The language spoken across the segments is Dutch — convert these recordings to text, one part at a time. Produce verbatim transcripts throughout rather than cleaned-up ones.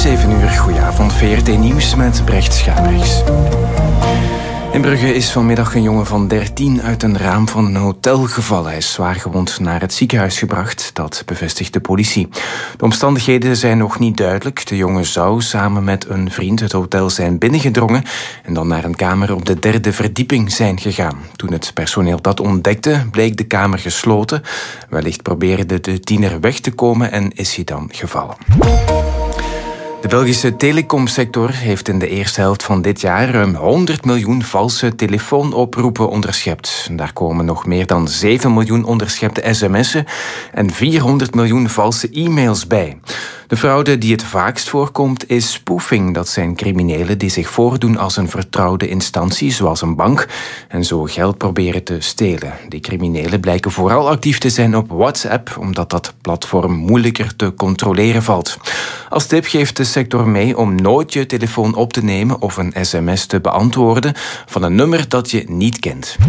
zeven uur, goedenavond, V R T Nieuws met Brecht Schabergs. In Brugge is vanmiddag een jongen van dertien uit een raam van een hotel gevallen. Hij is zwaargewond naar het ziekenhuis gebracht, dat bevestigt de politie. De omstandigheden zijn nog niet duidelijk. De jongen zou samen met een vriend het hotel zijn binnengedrongen en dan naar een kamer op de derde verdieping zijn gegaan. Toen het personeel dat ontdekte, bleek de kamer gesloten. Wellicht probeerde de tiener weg te komen en is hij dan gevallen. De Belgische telecomsector heeft in de eerste helft van dit jaar ruim honderd miljoen valse telefoonoproepen onderschept. Daar komen nog meer dan zeven miljoen onderschepte sms'en en vierhonderd miljoen valse e-mails bij. De fraude die het vaakst voorkomt is spoofing. Dat zijn criminelen die zich voordoen als een vertrouwde instantie, zoals een bank, en zo geld proberen te stelen. Die criminelen blijken vooral actief te zijn op WhatsApp, omdat dat platform moeilijker te controleren valt. Als tip geeft de sector mee om nooit je telefoon op te nemen of een sms te beantwoorden van een nummer dat je niet kent.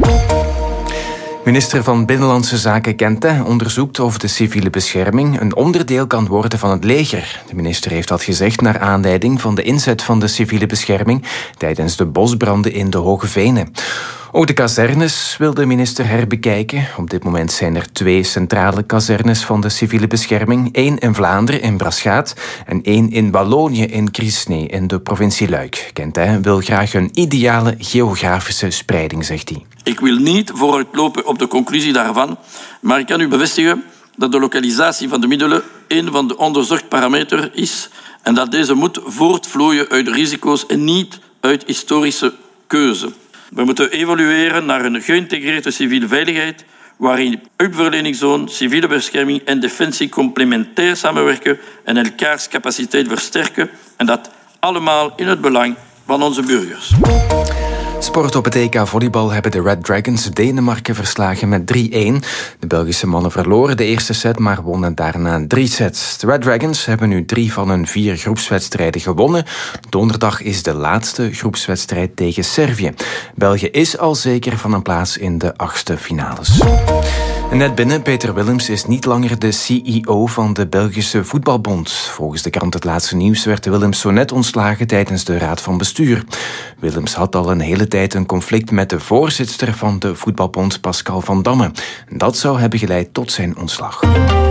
Minister van Binnenlandse Zaken Quentin onderzoekt of de civiele bescherming een onderdeel kan worden van het leger. De minister heeft dat gezegd naar aanleiding van de inzet van de civiele bescherming tijdens de bosbranden in de Hoge Venen. Ook de kazernes wil de minister herbekijken. Op dit moment zijn er twee centrale kazernes van de civiele bescherming. Eén in Vlaanderen, in Braschaat, en één in Wallonië, in Crisnee, in de provincie Luik. Quentin wil graag een ideale geografische spreiding, zegt hij. Ik wil niet vooruitlopen op de conclusie daarvan, maar ik kan u bevestigen dat de lokalisatie van de middelen een van de onderzocht parameters is en dat deze moet voortvloeien uit de risico's en niet uit historische keuze. We moeten evolueren naar een geïntegreerde civiele veiligheid waarin hulpverleningszone, civiele bescherming en defensie complementair samenwerken en elkaars capaciteit versterken en dat allemaal in het belang van onze burgers. Sport op het E K volleybal hebben de Red Dragons Denemarken verslagen met drie-een. De Belgische mannen verloren de eerste set, maar wonnen daarna drie sets. De Red Dragons hebben nu drie van hun vier groepswedstrijden gewonnen. Donderdag is de laatste groepswedstrijd tegen Servië. België is al zeker van een plaats in de achtste finales. En net binnen, Peter Willems is niet langer de C E O van de Belgische Voetbalbond. Volgens de krant Het Laatste Nieuws werd Willems zo net ontslagen tijdens de Raad van Bestuur. Willems had al een hele tijd een conflict met de voorzitter van de Voetbalbond, Pascal van Damme. Dat zou hebben geleid tot zijn ontslag.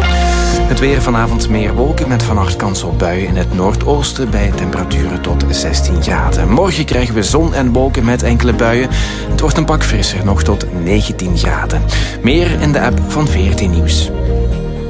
Het weer: vanavond meer wolken met vannacht kans op buien in het noordoosten bij temperaturen tot zestien graden. Morgen krijgen we zon en wolken met enkele buien. Het wordt een pak frisser, nog tot negentien graden. Meer in de app van V R T Nieuws.